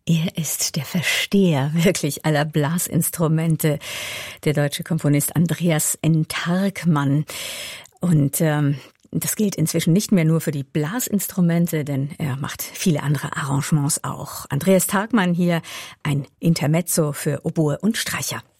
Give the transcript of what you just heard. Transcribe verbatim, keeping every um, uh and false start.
Er ist der Versteher wirklich aller Blasinstrumente, der deutsche Komponist Andreas Entharkmann. Und ähm, das gilt inzwischen nicht mehr nur für die Blasinstrumente, denn er macht viele andere Arrangements auch. Andreas Entharkmann hier, ein Intermezzo für Oboe und Streicher.